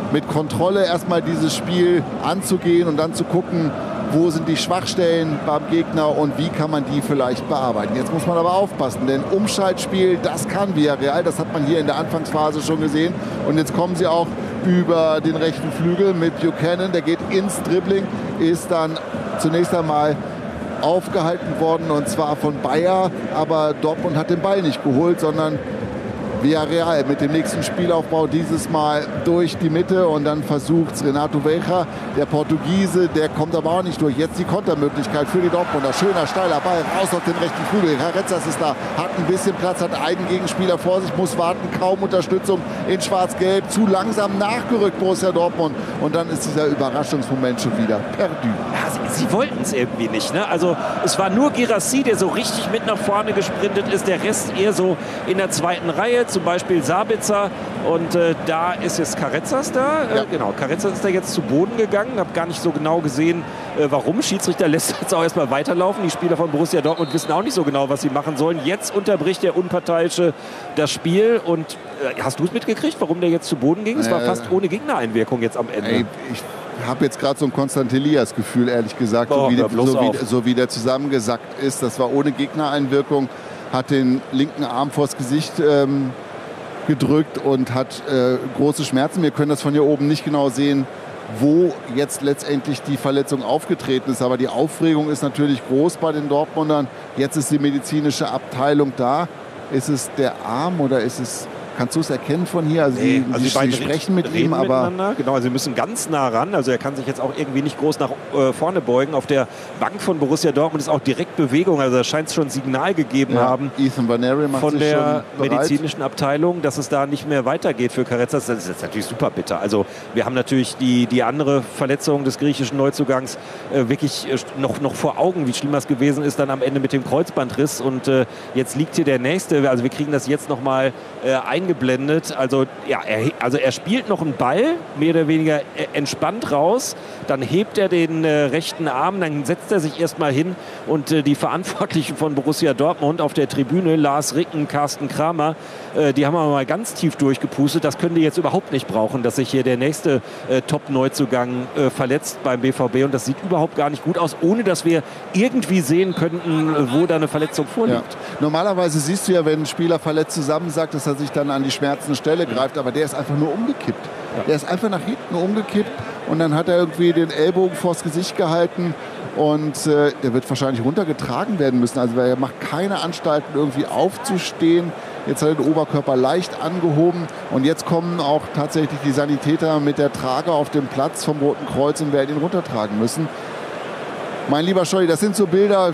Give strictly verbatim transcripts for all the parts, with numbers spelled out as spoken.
mit Kontrolle erstmal dieses Spiel anzugehen und dann zu gucken, wo sind die Schwachstellen beim Gegner und wie kann man die vielleicht bearbeiten. Jetzt muss man aber aufpassen, denn Umschaltspiel, das kann Villarreal, das hat man hier in der Anfangsphase schon gesehen. Und jetzt kommen sie auch über den rechten Flügel mit Buchanan, der geht ins Dribbling, ist dann zunächst einmal aufgehalten worden und zwar von Bayer, aber Dortmund hat den Ball nicht geholt, sondern Villarreal mit dem nächsten Spielaufbau dieses Mal durch die Mitte und dann versucht es Renato Veiga, der Portugiese, der kommt aber auch nicht durch. Jetzt die Kontermöglichkeit für die Dortmunder. Schöner, steiler Ball, raus auf den rechten Flügel. Carretzas ist da, hat ein bisschen Platz, hat einen Gegenspieler vor sich, muss warten, kaum Unterstützung in schwarz-gelb. Zu langsam nachgerückt Borussia Dortmund und dann ist dieser Überraschungsmoment schon wieder perdu. Ja, sie, sie wollten es irgendwie nicht. Ne? Also es war nur Guirassy, der so richtig mit nach vorne gesprintet ist. Der Rest eher so in der zweiten Reihe. Zum Beispiel Sabitzer und äh, da ist jetzt Carretzas da. Äh, ja. Genau, Carretzas ist da jetzt zu Boden gegangen. Habe gar nicht so genau gesehen, äh, warum. Schiedsrichter lässt jetzt auch erstmal weiterlaufen. Die Spieler von Borussia Dortmund wissen auch nicht so genau, was sie machen sollen. Jetzt unterbricht der Unparteiische das Spiel. Und äh, hast du es mitgekriegt, warum der jetzt zu Boden ging? Es äh, war fast ohne Gegnereinwirkung jetzt am Ende. Ey, ich habe jetzt gerade so ein Konstantelias-Gefühl, ehrlich gesagt, oh, so, wie, so, wie, so wie der zusammengesackt ist. Das war ohne Gegnereinwirkung. Hat den linken Arm vors Gesicht ähm, gedrückt und hat äh, große Schmerzen. Wir können das von hier oben nicht genau sehen, wo jetzt letztendlich die Verletzung aufgetreten ist. Aber die Aufregung ist natürlich groß bei den Dortmundern. Jetzt ist die medizinische Abteilung da. Ist es der Arm oder ist es... Kannst du es erkennen von hier? Also, nee, die, also die, die sprechen mit ihm, aber... Genau, also sie müssen ganz nah ran. Also er kann sich jetzt auch irgendwie nicht groß nach äh, vorne beugen. Auf der Bank von Borussia Dortmund ist auch direkt Bewegung. Also da scheint es schon ein Signal gegeben ja, haben Ethan Vaneri macht von sich der schon medizinischen Abteilung, dass es da nicht mehr weitergeht für Carretzas. Das ist jetzt natürlich super bitter. Also wir haben natürlich die, die andere Verletzung des griechischen Neuzugangs äh, wirklich äh, noch, noch vor Augen, wie schlimm das gewesen ist, dann am Ende mit dem Kreuzbandriss. Und äh, jetzt liegt hier der Nächste. Also wir kriegen das jetzt noch mal äh, eingeblendet. Also, ja, er, also er spielt noch einen Ball, mehr oder weniger entspannt raus. Dann hebt er den äh, rechten Arm, dann setzt er sich erstmal hin und äh, die Verantwortlichen von Borussia Dortmund auf der Tribüne, Lars Ricken, Carsten Kramer, äh, die haben aber mal ganz tief durchgepustet. Das können die jetzt überhaupt nicht brauchen, dass sich hier der nächste äh, Top-Neuzugang äh, verletzt beim B V B. Und das sieht überhaupt gar nicht gut aus, ohne dass wir irgendwie sehen könnten, wo da eine Verletzung vorliegt. Ja. Normalerweise siehst du ja, wenn ein Spieler verletzt zusammensackt, dass er sich dann an die schmerzende Stelle greift, aber der ist einfach nur umgekippt. Ja. Der ist einfach nach hinten umgekippt und dann hat er irgendwie den Ellbogen vors Gesicht gehalten und äh, der wird wahrscheinlich runtergetragen werden müssen. Also er macht keine Anstalten, irgendwie aufzustehen. Jetzt hat er den Oberkörper leicht angehoben und jetzt kommen auch tatsächlich die Sanitäter mit der Trage auf dem Platz vom Roten Kreuz und werden ihn runtertragen müssen. Mein lieber Scholli, das sind so Bilder,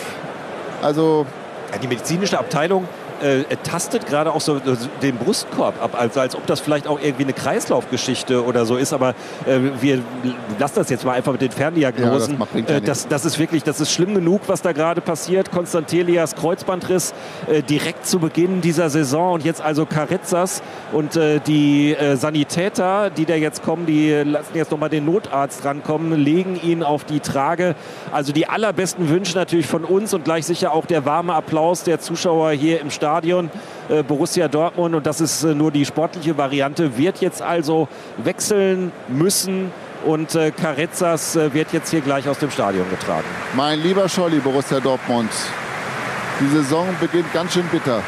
also... Ja, die medizinische Abteilung äh, tastet gerade auch so äh, den Brustkorb ab, also als ob das vielleicht auch irgendwie eine Kreislaufgeschichte oder so ist, aber äh, wir lassen das jetzt mal einfach mit den Ferndiagnosen. Ja, das, äh, das, das ist wirklich, das ist schlimm genug, was da gerade passiert. Konstantelias Kreuzbandriss äh, direkt zu Beginn dieser Saison und jetzt also Carretzas und äh, die äh, Sanitäter, die da jetzt kommen, die lassen jetzt nochmal den Notarzt rankommen, legen ihn auf die Trage. Also die allerbesten Wünsche natürlich von uns und gleich sicher auch der warme Applaus der Zuschauer hier im Stadion. Stadion äh, Borussia Dortmund und das ist äh, nur die sportliche Variante, wird jetzt also wechseln müssen und äh, Carretzas äh, wird jetzt hier gleich aus dem Stadion getragen. Mein lieber Scholli, Borussia Dortmund, die Saison beginnt ganz schön bitter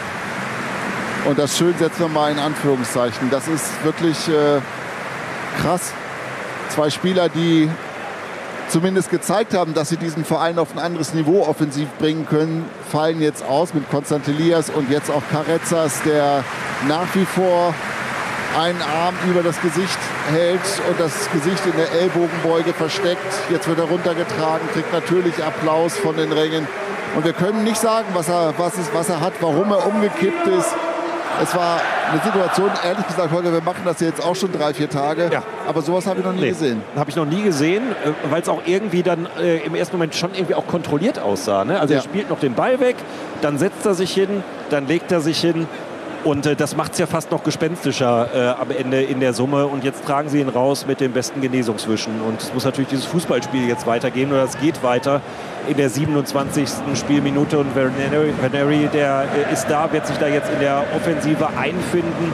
und das schön setzen wir mal in Anführungszeichen. Das ist wirklich äh, krass. Zwei Spieler, die zumindest gezeigt haben, dass sie diesen Verein auf ein anderes Niveau offensiv bringen können, fallen jetzt aus mit Konstantelias und jetzt auch Carretzas, der nach wie vor einen Arm über das Gesicht hält und das Gesicht in der Ellbogenbeuge versteckt. Jetzt wird er runtergetragen, kriegt natürlich Applaus von den Rängen. Und wir können nicht sagen, was er, was ist, was er hat, warum er umgekippt ist. Es war eine Situation, ehrlich gesagt, Holger, wir machen das jetzt auch schon drei, vier Tage, ja. aber sowas habe ich noch nie nee, gesehen. Habe ich noch nie gesehen, weil es auch irgendwie dann äh, im ersten Moment schon irgendwie auch kontrolliert aussah. Ne? Also ja. er spielt noch den Ball weg, dann setzt er sich hin, dann legt er sich hin und äh, das macht es ja fast noch gespenstischer äh, am Ende in der Summe und jetzt tragen sie ihn raus mit den besten Genesungswünschen und es muss natürlich dieses Fußballspiel jetzt weitergehen oder es geht weiter. In der siebenundzwanzigsten Spielminute und Vaneri, der ist da, wird sich da jetzt in der Offensive einfinden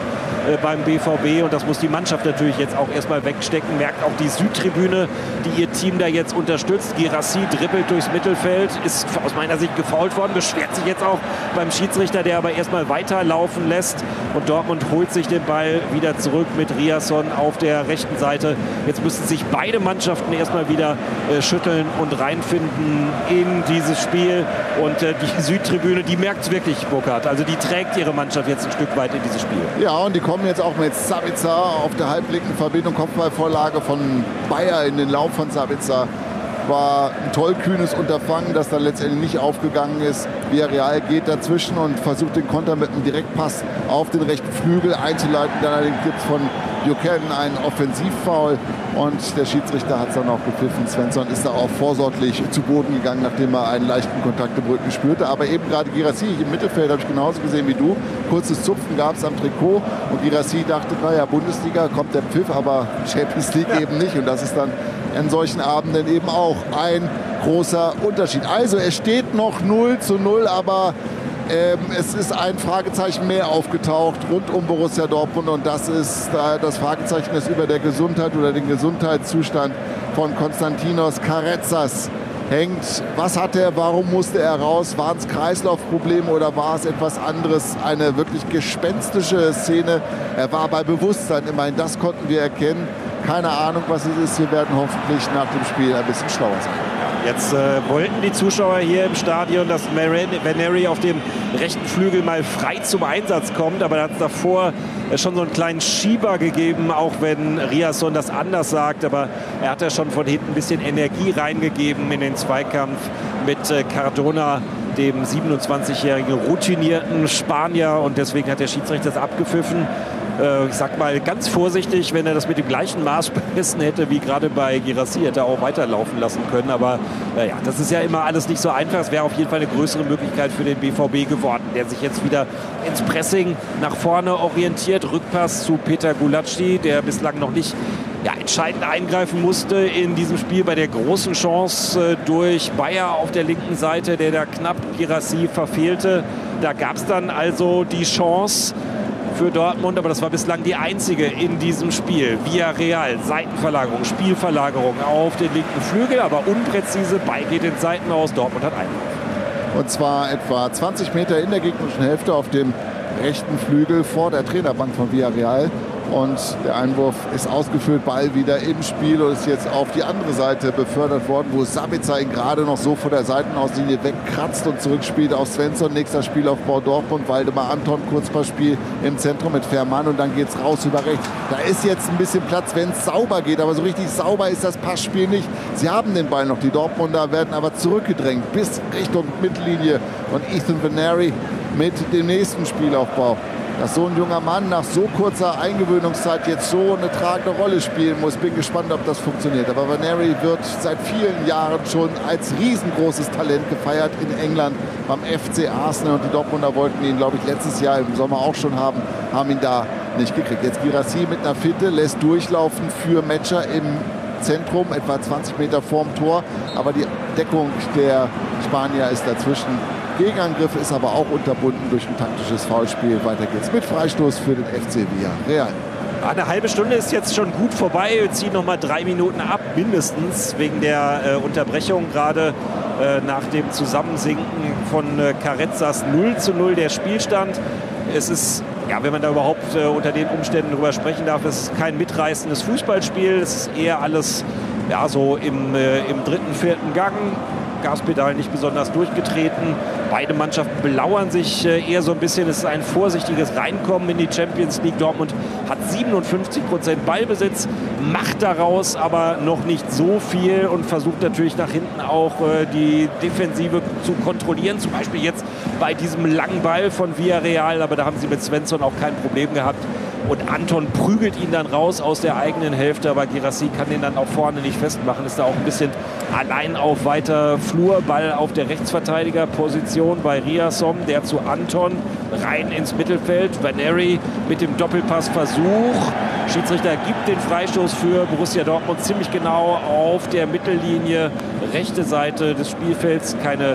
äh, beim B V B und das muss die Mannschaft natürlich jetzt auch erstmal wegstecken. Merkt auch die Südtribüne, die ihr Team da jetzt unterstützt. Guirassy dribbelt durchs Mittelfeld, ist aus meiner Sicht gefoult worden, beschwert sich jetzt auch beim Schiedsrichter, der aber erstmal weiterlaufen lässt und Dortmund holt sich den Ball wieder zurück mit Riasson auf der rechten Seite. Jetzt müssen sich beide Mannschaften erstmal wieder äh, schütteln und reinfinden in dieses Spiel und äh, die Südtribüne, die merkt es wirklich, Burkhard. Also die trägt ihre Mannschaft jetzt ein Stück weit in dieses Spiel. Ja, und die kommen jetzt auch mit Sabitzer auf der halblinken Verbindung, Kopfballvorlage von Bayer in den Lauf von Sabitzer. War ein tollkühnes Unterfangen, das dann letztendlich nicht aufgegangen ist. Villarreal geht dazwischen und versucht den Konter mit einem Direktpass auf den rechten Flügel einzuleiten. Dann allerdings gibt es von Buchanan einen Offensivfoul und der Schiedsrichter hat es dann auch gepfiffen. Svensson ist da auch vorsorglich zu Boden gegangen, nachdem er einen leichten Kontakt im Rücken spürte. Aber eben gerade Guirassy im Mittelfeld habe ich genauso gesehen wie du. Kurzes Zupfen gab es am Trikot und Guirassy dachte, naja, Bundesliga kommt der Pfiff, aber Champions League ja. eben nicht. Und das ist dann an solchen Abenden eben auch ein großer Unterschied. Also es steht noch null zu null, aber ähm, es ist ein Fragezeichen mehr aufgetaucht rund um Borussia Dortmund und das ist äh, das Fragezeichen, das über der Gesundheit oder den Gesundheitszustand von Konstantinos Karetzas hängt. Was hat er, warum musste er raus? Waren es Kreislaufprobleme oder war es etwas anderes? Eine wirklich gespenstische Szene. Er war bei Bewusstsein, immerhin das konnten wir erkennen. Keine Ahnung, was es ist. Wir werden hoffentlich nach dem Spiel ein bisschen schlauer sein. Jetzt äh, wollten die Zuschauer hier im Stadion, dass Vaneri auf dem rechten Flügel mal frei zum Einsatz kommt. Aber da hat es davor äh, schon so einen kleinen Schieber gegeben, auch wenn Riasson das anders sagt. Aber er hat ja schon von hinten ein bisschen Energie reingegeben in den Zweikampf mit äh, Cardona, dem siebenundzwanzigjährigen routinierten Spanier. Und deswegen hat der Schiedsrichter das abgepfiffen. Ich sag mal ganz vorsichtig, wenn er das mit dem gleichen Maß bemessen hätte wie gerade bei Guirassy, hätte er auch weiterlaufen lassen können. Aber äh, ja, das ist ja immer alles nicht so einfach. Es wäre auf jeden Fall eine größere Möglichkeit für den B V B geworden, der sich jetzt wieder ins Pressing nach vorne orientiert. Rückpass zu Peter Gulacsi, der bislang noch nicht ja, entscheidend eingreifen musste in diesem Spiel bei der großen Chance äh, durch Bayer auf der linken Seite, der da knapp Guirassy verfehlte. Da gab es dann also die Chance für Dortmund, aber das war bislang die einzige in diesem Spiel. Villarreal, Seitenverlagerung, Spielverlagerung auf den linken Flügel, aber unpräzise, Ball geht ins Seitenhaus, Dortmund hat Einwurf. Und zwar etwa zwanzig Meter in der gegnerischen Hälfte auf dem rechten Flügel vor der Trainerbank von Villarreal. Und der Einwurf ist ausgeführt, Ball wieder im Spiel und ist jetzt auf die andere Seite befördert worden, wo Sabitzer ihn gerade noch so vor der Seitenauslinie wegkratzt und zurückspielt auf Svensson. Nächster Spielaufbau Dortmund, Waldemar Anton, Kurzpassspiel im Zentrum mit Fährmann und dann geht es raus über rechts. Da ist jetzt ein bisschen Platz, wenn es sauber geht, aber so richtig sauber ist das Passspiel nicht. Sie haben den Ball noch, die Dortmunder werden aber zurückgedrängt bis Richtung Mittellinie und Ethan Vaneri mit dem nächsten Spielaufbau. Dass so ein junger Mann nach so kurzer Eingewöhnungszeit jetzt so eine tragende Rolle spielen muss. Bin gespannt, ob das funktioniert. Aber Vaneri wird seit vielen Jahren schon als riesengroßes Talent gefeiert in England beim F C Arsenal. Und die Dortmunder wollten ihn, glaube ich, letztes Jahr im Sommer auch schon haben, haben ihn da nicht gekriegt. Jetzt Guirassy mit einer Finte, lässt durchlaufen für Metscher im Zentrum, etwa zwanzig Meter vorm Tor. Aber die Deckung der Spanier ist dazwischen. Gegenangriff ist aber auch unterbunden durch ein taktisches Foulspiel. Weiter geht's mit Freistoß für den F C Villarreal. Eine halbe Stunde ist jetzt schon gut vorbei. Wir ziehen noch mal drei Minuten ab, mindestens, wegen der äh, Unterbrechung gerade äh, nach dem Zusammensinken von äh, Karetzas. null zu null der Spielstand. Es ist, ja, wenn man da überhaupt äh, unter den Umständen drüber sprechen darf, es ist kein mitreißendes Fußballspiel. Es ist eher alles ja, so im, äh, im dritten, vierten Gang. Gaspedal nicht besonders durchgetreten. Beide Mannschaften belauern sich äh, eher so ein bisschen. Es ist ein vorsichtiges Reinkommen in die Champions League. Dortmund hat siebenundfünfzig Prozent Ballbesitz, macht daraus aber noch nicht so viel und versucht natürlich nach hinten auch äh, die Defensive zu kontrollieren. Zum Beispiel jetzt bei diesem langen Ball von Villarreal. Aber da haben sie mit Svensson auch kein Problem gehabt. Und Anton prügelt ihn dann raus aus der eigenen Hälfte, aber Guirassy kann den dann auch vorne nicht festmachen. Ist da auch ein bisschen allein auf weiter Flur. Ball auf der Rechtsverteidigerposition bei Riasson, der zu Anton rein ins Mittelfeld. Vaneri mit dem Doppelpassversuch. Schiedsrichter gibt den Freistoß für Borussia Dortmund ziemlich genau auf der Mittellinie, rechte Seite des Spielfelds. Keine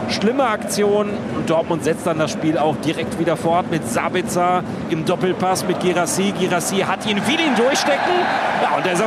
schlimme Aktion. Und Dortmund setzt dann das Spiel auch direkt wieder fort mit Sabitzer im Doppelpass mit Guirassy. Guirassy hat ihn, will ihn durchstecken. Ja, und da ist er